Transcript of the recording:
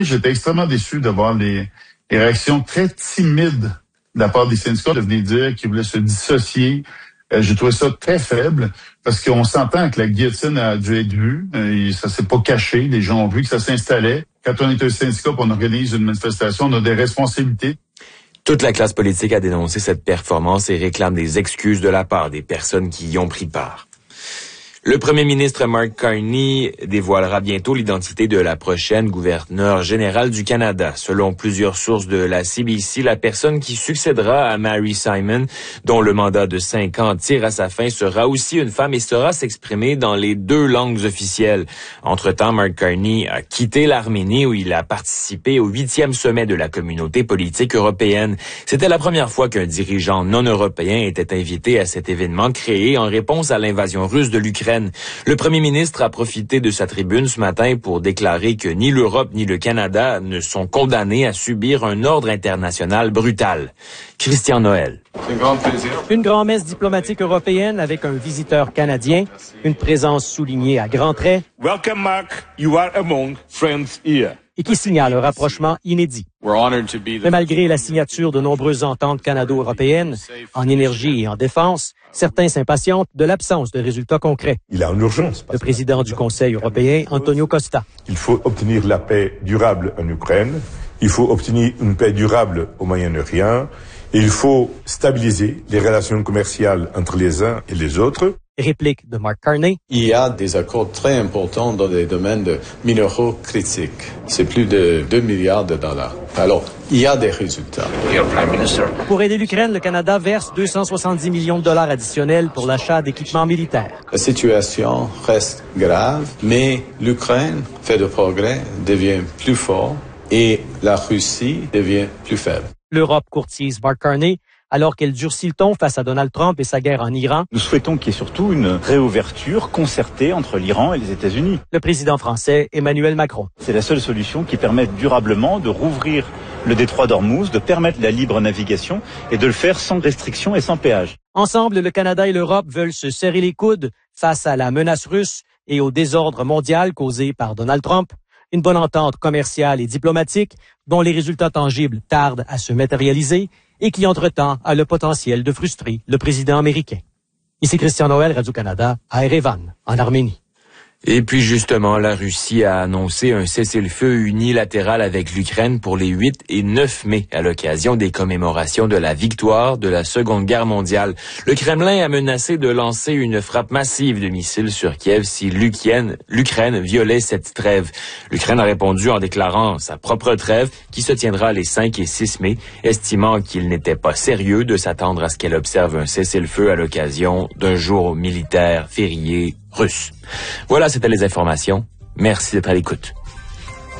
J'étais extrêmement déçu de voir les réactions très timides de la part des syndicats de venir dire qu'ils voulaient se dissocier. J'ai trouvé ça très faible parce qu'on s'entend que la guillotine a dû être vue. Et ça s'est pas caché. Les gens ont vu que ça s'installait. Quand on est un syndicat et on organise une manifestation, on a des responsabilités. Toute la classe politique a dénoncé cette performance et réclame des excuses de la part des personnes qui y ont pris part. Le premier ministre Mark Carney dévoilera bientôt l'identité de la prochaine gouverneure générale du Canada. Selon plusieurs sources de la CBC, la personne qui succédera à Mary Simon, dont le mandat de 5 ans tire à sa fin, sera aussi une femme et saura s'exprimer dans les 2 langues officielles. Entre-temps, Mark Carney a quitté l'Arménie où il a participé au 8e sommet de la communauté politique européenne. C'était la première fois qu'un dirigeant non européen était invité à cet événement créé en réponse à l'invasion russe de l'Ukraine. Le premier ministre a profité de sa tribune ce matin pour déclarer que ni l'Europe ni le Canada ne sont condamnés à subir un ordre international brutal. Christian Noël. Une grand-messe diplomatique européenne avec un visiteur canadien, une présence soulignée à grands traits. Welcome Mark, you are among friends here. Et qui signale un rapprochement inédit. Mais malgré la signature de nombreuses ententes canado-européennes en énergie et en défense, certains s'impatientent de l'absence de résultats concrets. Il y a une urgence. Le président du Conseil européen, Antonio Costa. Il faut obtenir la paix durable en Ukraine. Il faut obtenir une paix durable au Moyen-Orient. Et il faut stabiliser les relations commerciales entre les uns et les autres. Réplique de Mark Carney. Il y a des accords très importants dans les domaines de minéraux critiques. C'est plus de 2 milliards de dollars. Alors, il y a des résultats. Pour aider l'Ukraine, le Canada verse 270 millions de dollars additionnels pour l'achat d'équipements militaires. La situation reste grave, mais l'Ukraine fait de progrès, devient plus fort et la Russie devient plus faible. L'Europe courtise Mark Carney alors qu'elle durcit le ton face à Donald Trump et sa guerre en Iran. Nous souhaitons qu'il y ait surtout une réouverture concertée entre l'Iran et les États-Unis. Le président français, Emmanuel Macron. C'est la seule solution qui permette durablement de rouvrir le détroit d'Ormuz, de permettre la libre navigation et de le faire sans restriction et sans péage. Ensemble, le Canada et l'Europe veulent se serrer les coudes face à la menace russe et au désordre mondial causé par Donald Trump. Une bonne entente commerciale et diplomatique dont les résultats tangibles tardent à se matérialiser et qui, entre-temps, a le potentiel de frustrer le président américain. Ici Christian Noël, Radio-Canada, à Erevan, en Arménie. Et puis justement, la Russie a annoncé un cessez-le-feu unilatéral avec l'Ukraine pour les 8 et 9 mai à l'occasion des commémorations de la victoire de la Seconde Guerre mondiale. Le Kremlin a menacé de lancer une frappe massive de missiles sur Kiev si l'Ukraine violait cette trêve. L'Ukraine a répondu en déclarant sa propre trêve qui se tiendra les 5 et 6 mai, estimant qu'il n'était pas sérieux de s'attendre à ce qu'elle observe un cessez-le-feu à l'occasion d'un jour militaire férié russe. Voilà, c'était les informations. Merci d'être à l'écoute.